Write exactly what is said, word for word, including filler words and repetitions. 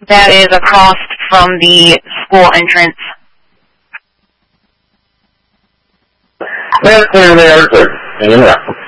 That is across from the school entrance. That's clearly our clear.